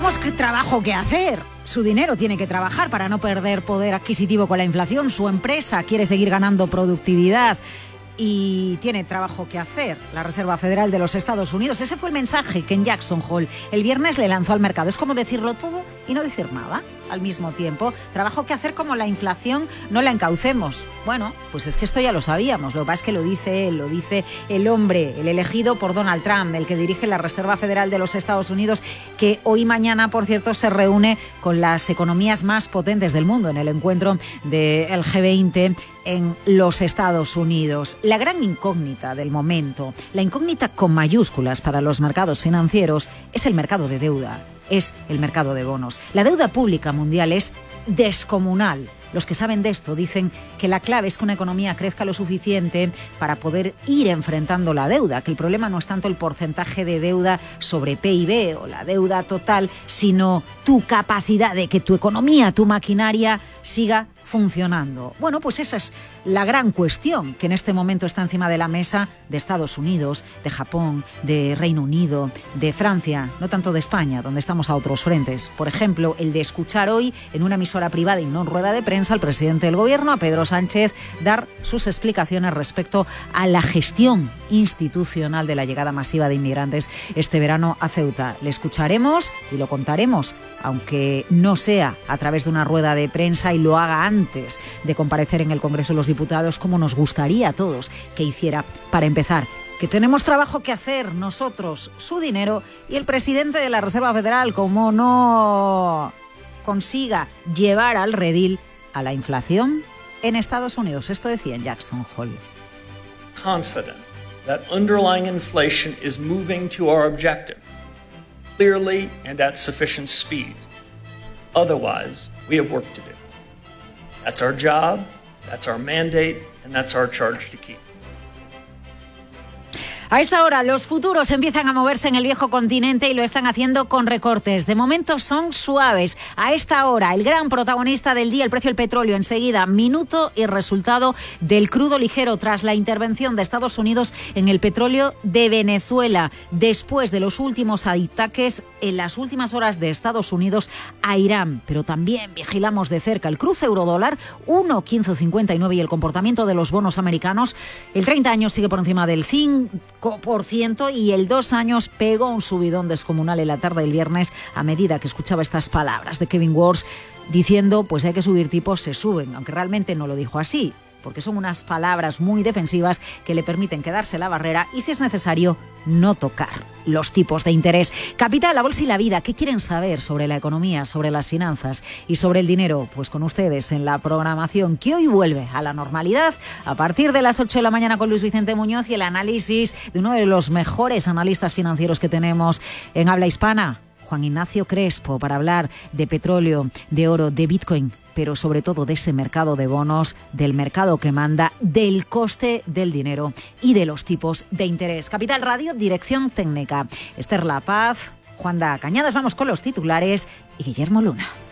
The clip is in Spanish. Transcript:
tenemos trabajo que hacer. Su dinero tiene que trabajar para no perder poder adquisitivo con la inflación. Su empresa quiere seguir ganando productividad y tiene trabajo que hacer. La Reserva Federal de los Estados Unidos, ese fue el mensaje que en Jackson Hole el viernes le lanzó al mercado. Es como decirlo todo y no decir nada al mismo tiempo. Trabajo que hacer como la inflación no la encaucemos. Bueno, pues es que esto ya lo sabíamos. Lo que pasa es que lo dice él, lo dice el hombre, el elegido por Donald Trump, el que dirige la Reserva Federal de los Estados Unidos, que hoy y mañana, por cierto, se reúne con las economías más potentes del mundo en el encuentro del G20 en los Estados Unidos. La gran incógnita del momento, la incógnita con mayúsculas para los mercados financieros, es el mercado de deuda. Es el mercado de bonos. La deuda pública mundial es descomunal. Los que saben de esto dicen que la clave es que una economía crezca lo suficiente para poder ir enfrentando la deuda, que el problema no es tanto el porcentaje de deuda sobre PIB o la deuda total, sino tu capacidad de que tu economía, tu maquinaria siga funcionando. Bueno, pues esa es la gran cuestión que en este momento está encima de la mesa de Estados Unidos, de Japón, de Reino Unido, de Francia, no tanto de España, donde estamos a otros frentes. Por ejemplo, el de escuchar hoy en una emisora privada y no en rueda de prensa al presidente del gobierno, a Pedro Sánchez, dar sus explicaciones respecto a la gestión institucional de la llegada masiva de inmigrantes este verano a Ceuta. Le escucharemos y lo contaremos, aunque no sea a través de una rueda de prensa y lo haga antes de comparecer en el Congreso de los Diputados, como nos gustaría a todos que hiciera. Para empezar, que tenemos trabajo que hacer nosotros, su dinero, y el presidente de la Reserva Federal, como no consiga llevar al redil a la inflación en Estados Unidos. Esto decía en Jackson Hole. Confident that underlying inflation is moving to our objective, clearly and at sufficient speed. Otherwise, we have work to do. That's our job, that's our mandate, and that's our charge to keep. A esta hora los futuros empiezan a moverse en el viejo continente y lo están haciendo con recortes. De momento son suaves. A esta hora el gran protagonista del día, el precio del petróleo. Enseguida, minuto y resultado del crudo ligero tras la intervención de Estados Unidos en el petróleo de Venezuela. Después de los últimos ataques en las últimas horas de Estados Unidos a Irán. Pero también vigilamos de cerca el cruce eurodólar 1,1559 y el comportamiento de los bonos americanos. El 30 años sigue por encima del 5% y el 2 años pegó un subidón descomunal en la tarde del viernes a medida que escuchaba estas palabras de Kevin Warsh diciendo pues hay que subir tipos, se suben, aunque realmente no lo dijo así, porque son unas palabras muy defensivas que le permiten quedarse la barrera y, si es necesario, no tocar los tipos de interés. Capital, la bolsa y la vida. ¿Qué quieren saber sobre la economía, sobre las finanzas y sobre el dinero? Pues con ustedes en la programación que hoy vuelve a la normalidad a partir de las 8 de la mañana con Luis Vicente Muñoz y el análisis de uno de los mejores analistas financieros que tenemos en habla hispana, Juan Ignacio Crespo, para hablar de petróleo, de oro, de Bitcoin, pero sobre todo de ese mercado de bonos, del mercado que manda, del coste del dinero y de los tipos de interés. Capital Radio, dirección técnica, Esther La Paz, Juanda Cañadas. Vamos con los titulares y Guillermo Luna.